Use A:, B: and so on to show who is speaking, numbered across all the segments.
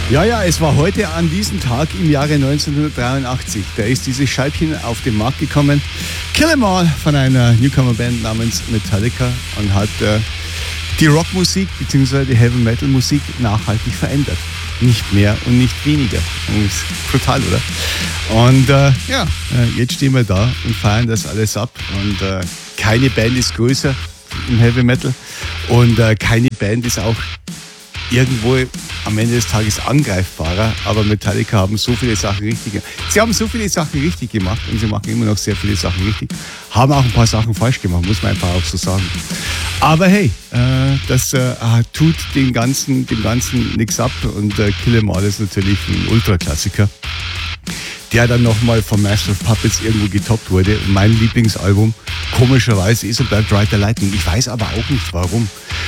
A: Ja, es war heute an diesem Tag im Jahre 1983. Da ist dieses Scheibchen auf den Markt gekommen. Kill 'Em All von einer Newcomer-Band namens Metallica und hat die Rockmusik bzw. die Heavy-Metal-Musik nachhaltig verändert. Nicht mehr und nicht weniger. Und ist brutal, oder? Und jetzt stehen wir da und feiern das alles ab. Und keine Band ist größer im Heavy-Metal und keine Band ist auch irgendwo am Ende des Tages angreifbarer, aber Metallica haben so viele Sachen richtig gemacht. Sie haben so viele Sachen richtig gemacht und sie machen immer noch sehr viele Sachen richtig. Haben auch ein paar Sachen falsch gemacht, muss man einfach auch so sagen. Aber hey, das tut dem Ganzen nichts ab und Kill 'Em All ist natürlich ein Ultraklassiker, der dann nochmal von Master of Puppets irgendwo getoppt wurde. Und mein Lieblingsalbum, komischerweise, ist und bleibt Ride the Lightning. Ich weiß aber auch nicht, warum.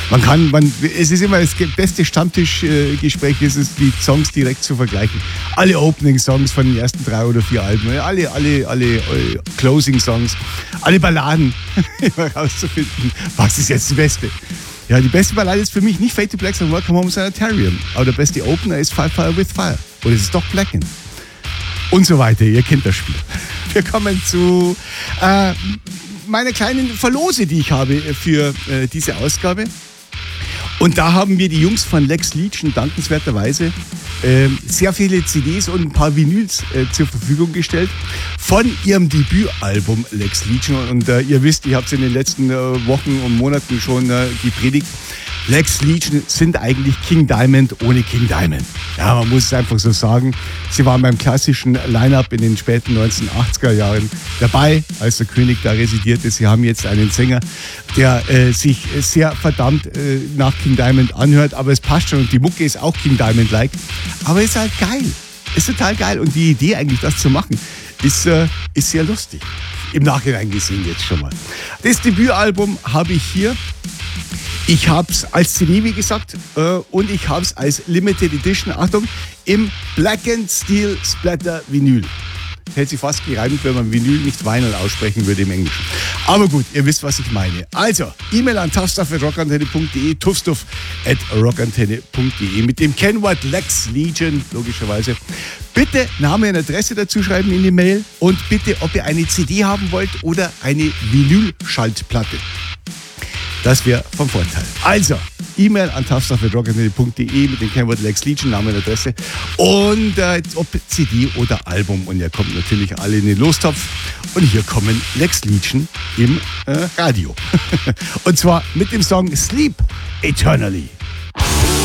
A: Es ist immer das beste Stammtischgespräch, ist es, die Songs direkt zu vergleichen. Alle Opening-Songs von den ersten 3 oder 4 Alben, alle Closing-Songs, alle Balladen, immer rauszufinden, was ist jetzt die beste. Ja, die beste Ballade ist für mich nicht Fade to Black, sondern Welcome Home Sanitarium. Aber der beste Opener ist Fight Fire with Fire. Oder es ist doch Blacken. Und so weiter, ihr kennt das Spiel. Wir kommen zu meiner kleinen Verlose, die ich habe für diese Ausgabe. Und da haben mir die Jungs von Lex Legion dankenswerterweise sehr viele CDs und ein paar Vinyls zur Verfügung gestellt von ihrem Debütalbum Lex Legion. Und ihr wisst, ich habe es in den letzten Wochen und Monaten schon gepredigt. Lex Legion sind eigentlich King Diamond ohne King Diamond. Ja, man muss es einfach so sagen. Sie waren beim klassischen Line-Up in den späten 1980er Jahren dabei, als der König da residierte. Sie haben jetzt einen Sänger, der sich sehr verdammt nach King Diamond anhört, aber es passt schon und die Mucke ist auch King Diamond-like. Aber ist halt geil. Ist total geil und die Idee eigentlich, das zu machen, ist sehr lustig. Im Nachhinein gesehen jetzt schon mal. Das Debütalbum habe ich hier. Ich habe es als CD, wie gesagt, und ich habe es als Limited Edition, Achtung, im Black & Steel Splatter Vinyl. Hätte sich fast gereimt, wenn man Vinyl nicht Vinyl aussprechen würde im Englischen. Aber gut, ihr wisst, was ich meine. Also, E-Mail an tuffstuff@rockantenne.de, tuffstuff@rockantenne.de mit dem Kennwort Lex Legion, logischerweise. Bitte Name und Adresse dazu schreiben in die Mail und bitte, ob ihr eine CD haben wollt oder eine Vinyl-Schaltplatte. Das wäre vom Vorteil. Also, E-Mail an tuffstuff@rockantenne.de mit dem Kennwort Lex Legion, Name und Adresse. Und ob CD oder Album. Und ihr kommt natürlich alle in den Lostopf. Und hier kommen Lex Legion im Radio. Und zwar mit dem Song Sleep Eternally.